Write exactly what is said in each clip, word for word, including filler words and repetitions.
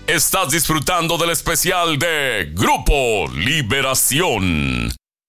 Estás disfrutando del especial de Grupo Liberación.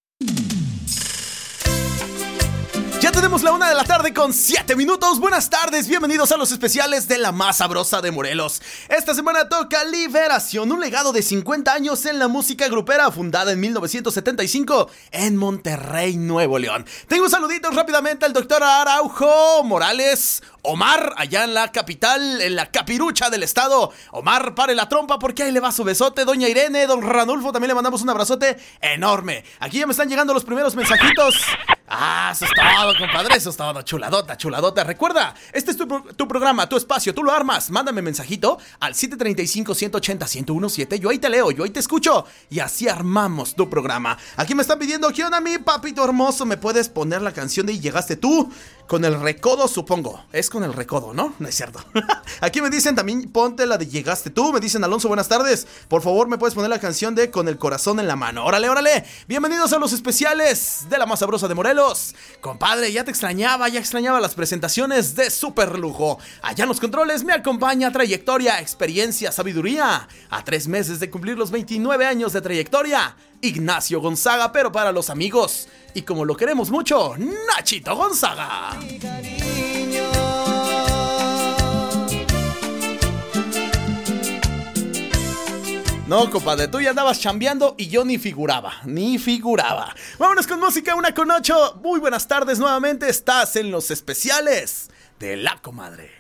Ya tenemos la una de la tarde con siete minutos. Buenas tardes, bienvenidos a los especiales de la más sabrosa de Morelos. Esta semana toca Liberación, un legado de cincuenta años en la música grupera, fundada en mil novecientos setenta y cinco en Monterrey, Nuevo León. Tengo saluditos rápidamente al doctor Araujo Morales. Omar, allá en la capital, en la capirucha del estado. Omar, pare la trompa porque ahí le va su besote. Doña Irene, don Ranulfo, también le mandamos un abrazote enorme. Aquí ya me están llegando los primeros mensajitos. Ah, eso es todo, compadre, eso es todo. Chuladota, chuladota. Recuerda, este es tu, tu programa, tu espacio, tú lo armas. Mándame mensajito al siete tres cinco, uno ocho cero, uno uno siete. Yo ahí te leo, yo ahí te escucho. Y así armamos tu programa. Aquí me están pidiendo, ¿qué onda, mi papito hermoso? ¿Me puedes poner la canción de Y Llegaste Tú? Con el recodo, supongo. Es con el recodo, ¿no? No es cierto. Aquí me dicen también, ponte la de Llegaste Tú. Me dicen, Alonso, buenas tardes. Por favor, ¿me puedes poner la canción de Con el corazón en la mano? Órale, órale. Bienvenidos a los especiales de la más sabrosa de Morelos. Compadre, ya te extrañaba, ya extrañaba las presentaciones de Super Lujo. Allá en los controles me acompaña trayectoria, experiencia, sabiduría. A tres meses de cumplir los veintinueve años de trayectoria, Ignacio Gonzaga, pero para los amigos. Y como lo queremos mucho, Nachito Gonzaga. No, compadre, tú ya andabas chambeando y yo ni figuraba, ni figuraba. Vámonos con música, una con ocho. Muy buenas tardes nuevamente, estás en los especiales de La Comadre.